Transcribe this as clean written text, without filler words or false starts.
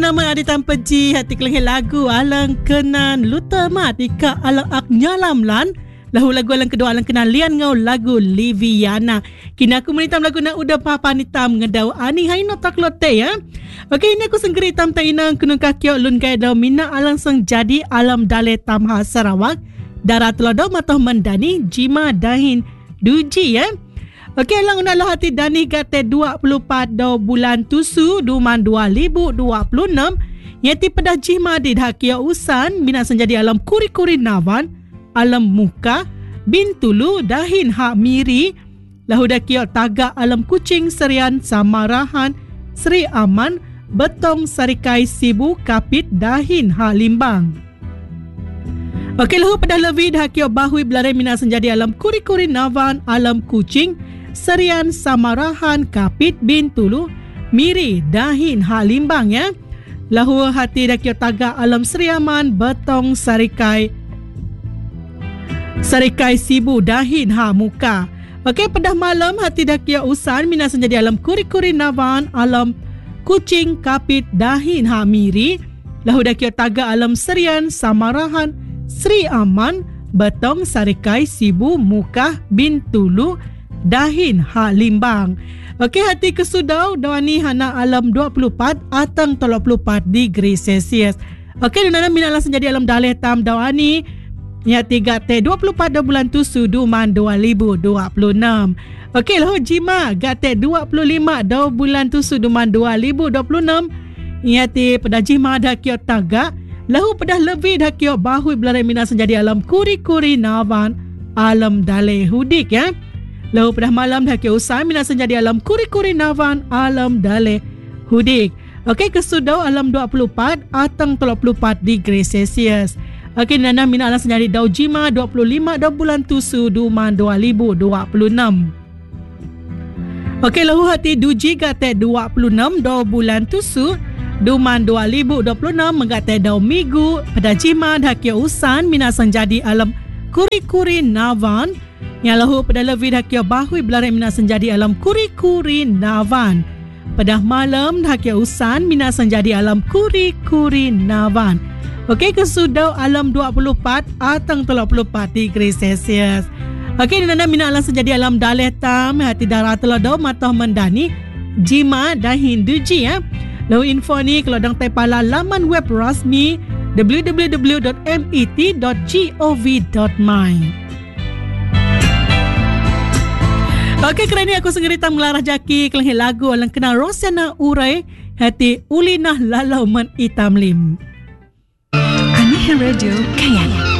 Nama Adi Tampeji hati kelengit lagu alang kenan luta matika alang ak nyalam lan lahu lagu alang kedua alang kenan lian ngau lagu Liviana. Kini aku menitam lagu nak udah papa nitam ngedau ani hai no taklote ya. Okey, ini aku senggeri tam ta inang kunung kakiok lun kai dau mina alang sang jadi alam dale tamha Sarawak darat lodo matoh mendani jima dahin duji ya. Okey, lang unalah hati dani gate 24 do bulan tusu duman 2026 yaitu pedah jima di hakia usan bina senjadi alam kuri-kuri navan alam muka bintulu dahin hak miri lahu dakiok tagak alam kucing serian samarahan Sri Aman betong sarikai sibu kapit dahin hak limbang. Okey, lahu pedah levi hakiok bahui belare bina senjadi alam kuri-kuri navan alam kucing serian samarahan kapit bintulu miri dahin hak limbang ya. Lahu hati dakiok tagak alam Sri Aman betong sarikai sibu dahin hak muka. Okey, pedah malam hati dakiok usan mina senjadi alam kuri-kuri navan alam kucing kapit dahin hak miri. Lahu dakiok tagak alam serian samarahan Sri Aman betong sarikai sibu muka bintulu dahin hak limbang. Okey, hati kesudau dawani hana alam 24 atang 34 degree Celsius. Okey, nana minala senjadi alam daleh tam dawani ya 3 24 do bulan tusu duman 2026. Okey, lahu jima gate 25 do bulan tusu duman 2026 ya pada jima dah kiok tagak lahu pedah lebih dah kiok bahui belare mina senjadi alam kuri-kuri navan alam daleh hudik ya. Lahu pada malam dah usai mina senjadi alam kuri-kuri navan alam dale hudik. Okey, kesudau alam 24 atang 34 degree Celsius. Okey, nana mina alam senjadi dau jima 25 dau bulan tusu duman 2026. Okey, lahu hati duji gate 26 dau bulan tusu duman 2026 menggate dau migu pada jima dah usan mina senjadi alam kuri-kuri navan yang lahu pada lebih hakia bahui belare mina senjadi alam kuri-kuri navan. Pada malam hakia usan mina senjadi alam kuri-kuri navan. Okey, kesudau alam 24 atang 34 degree Celsius. Okey, nana mina alam senjadi alam daleh tam hati darat telodau matah mendani jima dahin duji ya. Lalu info ni kalau dang tepala laman web rasmi www.met.gov.my. Okey, kerana aku sengerita melarah jaki kelengit lagu alang kenal Rosiana Urai hati ulinah lalau men itam lim. Ani Radio Kayan.